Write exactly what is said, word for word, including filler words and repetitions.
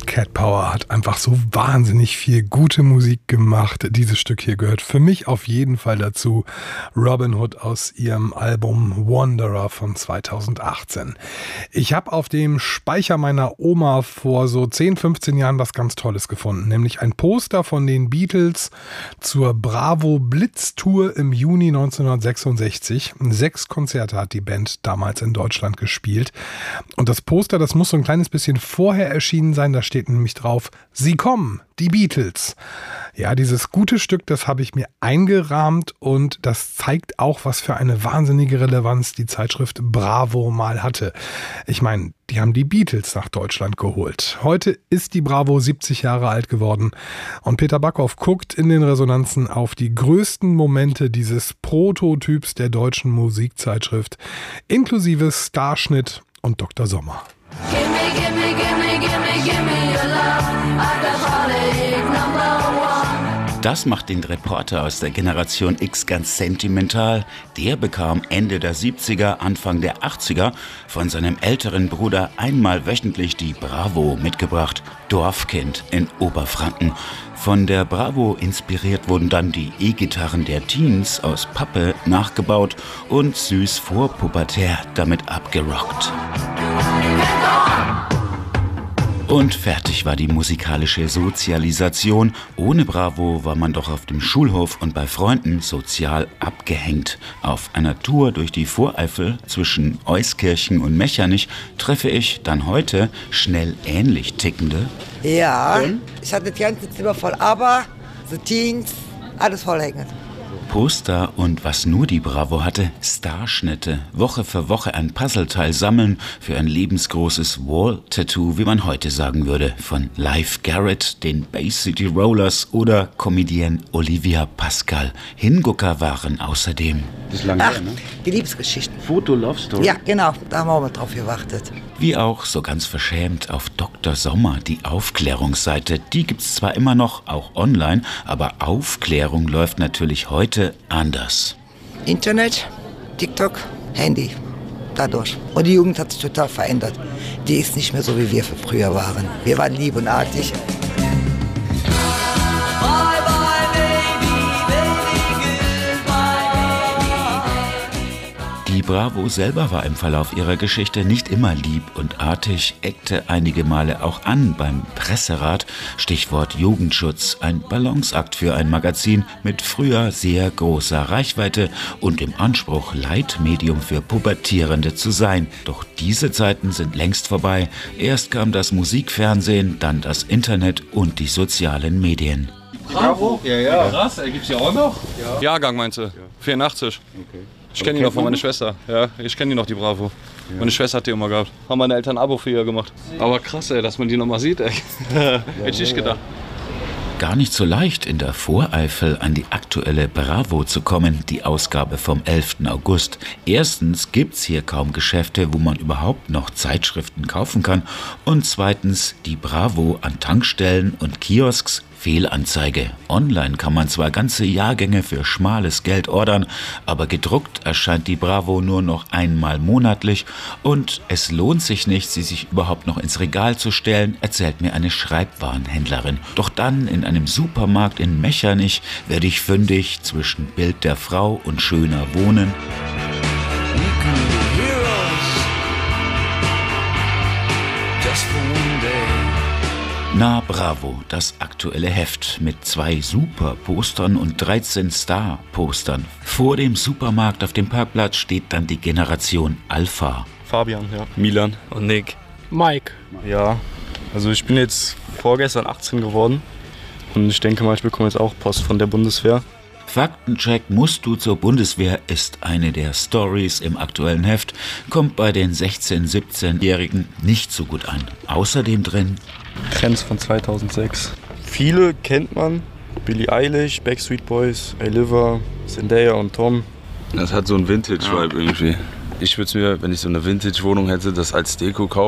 Cat Power hat einfach so wahnsinnig viel gute Musik gemacht. Dieses Stück hier gehört für mich auf jeden Fall dazu. Robin Hood aus ihrem Album Wanderer von zweitausendachtzehn. Ich habe auf dem Speicher meiner Oma vor so zehn, fünfzehn Jahren was ganz Tolles gefunden, nämlich ein Poster von den Beatles zur Bravo Blitz Tour im Juni neunzehnhundertsechsundsechzig. Sechs Konzerte hat die Band damals in Deutschland gespielt. Und das Poster, das muss so ein kleines bisschen vorher erschienen sein, da steht nämlich drauf: Sie kommen, die Beatles. Ja, dieses gute Stück, das habe ich mir eingerahmt und das zeigt auch, was für eine wahnsinnige Relevanz die Zeitschrift Bravo mal hatte. Ich meine, die haben die Beatles nach Deutschland geholt. Heute ist die Bravo siebzig Jahre alt geworden und Peter Backhoff guckt in den Resonanzen auf die größten Momente dieses Prototyps der deutschen Musikzeitschrift, inklusive Starschnitt und Doktor Sommer. Gimme, gimme, gimme, gimme, gimme your love, alcoholic number one. Das macht den Reporter aus der Generation X ganz sentimental. Der bekam Ende der siebziger, Anfang der achtziger von seinem älteren Bruder einmal wöchentlich die Bravo mitgebracht. Dorfkind in Oberfranken. Von der Bravo inspiriert wurden dann die E-Gitarren der Teens aus Pappe nachgebaut und süß vorpubertär damit abgerockt. Und fertig war die musikalische Sozialisation. Ohne Bravo war man doch auf dem Schulhof und bei Freunden sozial abgehängt. Auf einer Tour durch die Voreifel zwischen Euskirchen und Mechernich treffe ich dann heute schnell ähnlich tickende. Ja, und? Ich hatte das ganze Zimmer voll, aber so Teens, alles voll hängen. Poster und was nur die Bravo hatte, Starschnitte. Woche für Woche ein Puzzleteil sammeln für ein lebensgroßes Wall-Tattoo, wie man heute sagen würde, von Leif Garrett, den Bay City Rollers oder Comedienne Olivia Pascal. Hingucker waren außerdem. Das ist lange Ach, her, ne? Die Liebesgeschichten. Foto-Love-Story? Ja, genau, da haben wir auch mal drauf gewartet. Wie auch, so ganz verschämt, auf Doktor Sommer, die Aufklärungsseite. Die gibt's zwar immer noch, auch online, aber Aufklärung läuft natürlich heute anders. Internet, TikTok, Handy, dadurch. Und die Jugend hat sich total verändert. Die ist nicht mehr so, wie wir früher waren. Wir waren lieb und artig. Die Bravo selber war im Verlauf ihrer Geschichte nicht immer lieb und artig, eckte einige Male auch an beim Presserat. Stichwort Jugendschutz, ein Balanceakt für ein Magazin mit früher sehr großer Reichweite und dem Anspruch, Leitmedium für Pubertierende zu sein. Doch diese Zeiten sind längst vorbei. Erst kam das Musikfernsehen, dann das Internet und die sozialen Medien. Bravo? Ja, ja. Krass, ey, gibt's die auch noch? Ja. Jahrgang meinst du? vierundachtzig. Okay. Ich kenne die noch von meiner Schwester. Ja, ich kenne die noch, die Bravo. Ja. Meine Schwester hat die immer gehabt. Haben meine Eltern ein Abo für ihr gemacht. Aber krass, ey, dass man die noch mal sieht, ey. Hätte ich nicht gedacht. Gar nicht so leicht, in der Voreifel an die aktuelle Bravo zu kommen, die Ausgabe vom elften August. Erstens gibt's hier kaum Geschäfte, wo man überhaupt noch Zeitschriften kaufen kann. Und zweitens die Bravo an Tankstellen und Kiosks. Fehlanzeige. Online kann man zwar ganze Jahrgänge für schmales Geld ordern, aber gedruckt erscheint die Bravo nur noch einmal monatlich und es lohnt sich nicht, sie sich überhaupt noch ins Regal zu stellen, erzählt mir eine Schreibwarenhändlerin. Doch dann in einem Supermarkt in Mechernich werde ich fündig zwischen Bild der Frau und schöner Wohnen. Na Bravo, das aktuelle Heft mit zwei Super-Postern und dreizehn Star-Postern. Vor dem Supermarkt auf dem Parkplatz steht dann die Generation Alpha. Fabian, ja. Milan und Nick. Mike. Ja, also ich bin jetzt vorgestern achtzehn geworden und ich denke mal, ich bekomme jetzt auch Post von der Bundeswehr. Faktencheck musst du zur Bundeswehr ist eine der Stories im aktuellen Heft, kommt bei den sechzehn-, siebzehnjährigen nicht so gut an. Außerdem drin Trends von zweitausendsechs. Viele kennt man. Billie Eilish, Backstreet Boys, Aliva, Zendaya und Tom. Das hat so einen Vintage-Vibe irgendwie. Ich würde mir, wenn ich so eine Vintage-Wohnung hätte, das als Deko kaufen.